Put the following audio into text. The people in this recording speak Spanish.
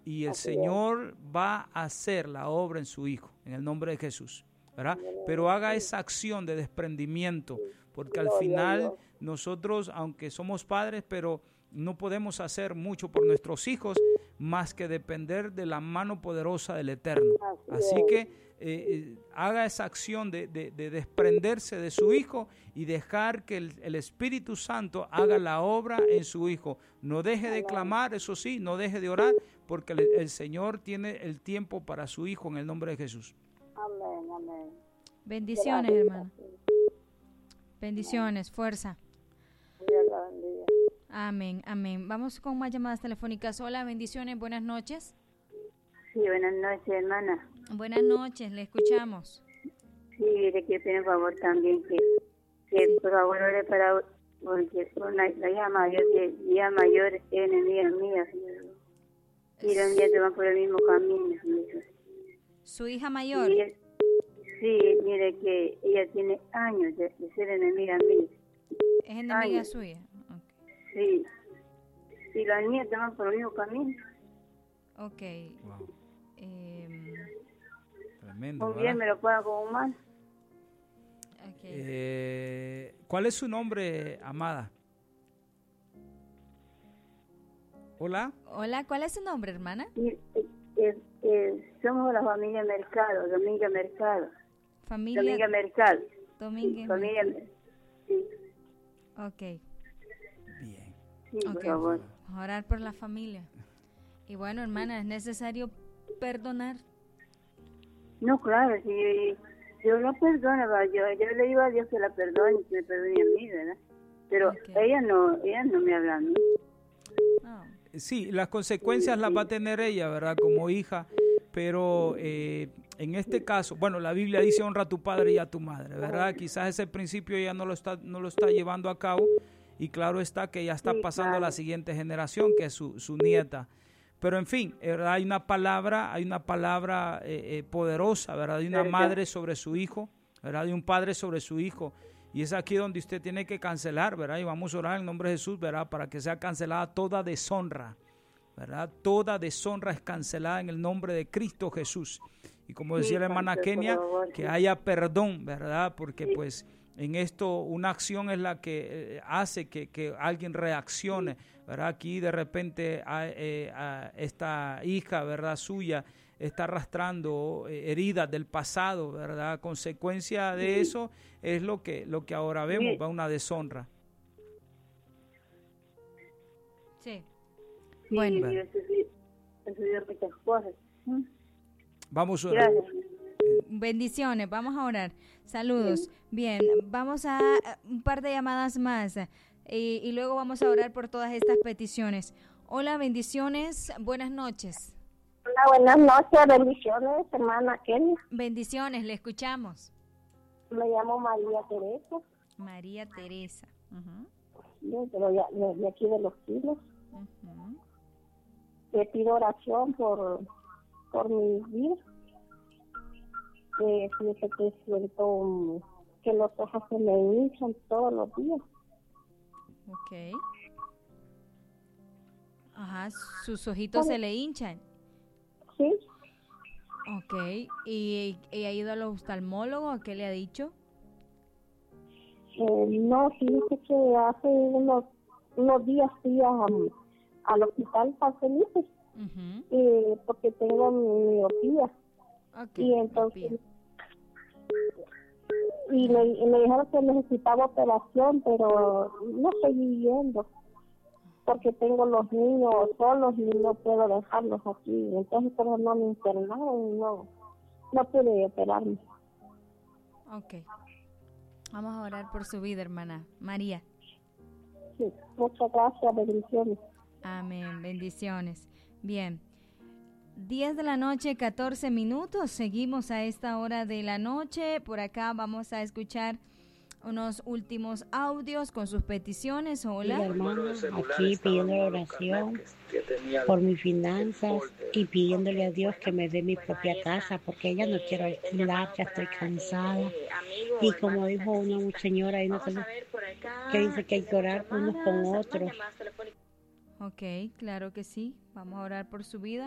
y el Así es. Señor va a hacer la obra en su hijo, en el nombre de Jesús, ¿verdad? Pero haga esa acción de desprendimiento, porque al Gloria a final Dios. nosotros, aunque somos padres, pero no podemos hacer mucho por nuestros hijos más que depender de la mano poderosa del Eterno. Así es. que haga esa acción de desprenderse de su hijo y dejar que el Espíritu Santo haga la obra en su hijo. No deje de clamar, eso sí, no deje de orar, porque el Señor tiene el tiempo para su hijo en el nombre de Jesús. Amén, amén. Bendiciones, Gracias. hermana. Bendiciones, fuerza. Dios la bendiga. Amén, amén. Vamos con más llamadas telefónicas. Hola, bendiciones, buenas noches. Sí, buenas noches, hermana. Buenas noches, le escuchamos. Sí, le quiero pedir un favor también, que por favor ore para, porque la hija mayor es enemiga mía. Y los días se van por el mismo camino. ¿Su hija mayor? Y sí, mire que ella tiene años de ser enemiga mía. ¿Es enemiga años. suya? Sí. Y las nietas van por el mismo camino. Ok. Wow. Tremendo, Muy ¿verdad? bien, me lo pagan como mal. Okay. ¿Cuál es su nombre, amada? Hola. Hola, ¿cuál es su nombre, hermana? Y, somos la familia Mercado, Dominga Mercado. Familia Dominga Mercado. Domínguez. Familia, sí, Ok. Bien. sí, por Ok. favor. Vamos a orar por la familia. Y bueno, hermana, es necesario perdonar. No, claro, sí, yo la perdono, yo le digo a Dios que la perdone y que me perdone a mí, ¿verdad? Pero Ok. ella no me habla a mí. No. Sí, las consecuencias las va a tener ella, ¿verdad? Como hija, pero en este caso, bueno, la Biblia dice honra a tu padre y a tu madre, ¿verdad? Quizás ese principio ella no lo está llevando a cabo y claro está que ya está Sí, pasando a la claro. siguiente generación, que es su nieta. Pero en fin, ¿verdad? Hay una palabra poderosa, ¿verdad? Hay una ¿Verdad? madre sobre su hijo, ¿verdad? Hay un padre sobre su hijo. Y es aquí donde usted tiene que cancelar, ¿verdad? Y vamos a orar en nombre de Jesús, ¿verdad? Para que sea cancelada toda deshonra, ¿verdad? Toda deshonra es cancelada en el nombre de Cristo Jesús. Y como Sí, decía la hermana pastor, por Kenia, favor, que sí. haya perdón, ¿verdad? Porque Sí. pues en esto una acción es la que hace que alguien reaccione, ¿verdad? Aquí de repente a esta hija, ¿verdad? Suya está arrastrando heridas del pasado, ¿verdad? Consecuencia de eso es lo que ahora vemos, Sí. va una deshonra. Sí. Sí, Bueno. Dios, eso dio muchas cosas. Vamos a orar. Gracias. Bendiciones, vamos a orar. Saludos. Bien, vamos a un par de llamadas más y luego vamos a orar por todas estas peticiones. Hola, bendiciones, buenas noches. Hola, buenas noches, bendiciones, hermana Kenia. Bendiciones, le escuchamos. Me llamo María Teresa, María Teresa. pero de aquí de Los Pinos. Le pido oración por mi vida. Fíjese que siento que los ojos se me hinchan todos los días. Ok. Ajá, sus ojitos se le hinchan. Sí, Ok, ¿y ha ido al oftalmólogo? ¿Qué le ha dicho? no, fíjese que hace unos días fui al hospital San Felipe, porque tengo miopía. Ok, Y entonces miopía. me dijeron que necesitaba operación, pero no seguí yendo porque tengo los niños solos y no puedo dejarlos aquí. Entonces, pero no me internaron y no pude operarme. Ok. Vamos a orar por su vida, hermana María. Sí, muchas gracias, bendiciones. Amén, bendiciones. Bien, 10 de la noche, 14 minutos. Seguimos a esta hora de la noche. Por acá vamos a escuchar unos últimos audios con sus peticiones. Hola. Hermano, aquí pidiendo oración por mis finanzas y pidiéndole a Dios que me dé mi propia casa, porque ya no quiero alquilar, ya estoy cansada. Y como dijo una señora ahí, que dice que hay que orar unos con otros. Ok, claro que sí. Vamos a orar por su vida.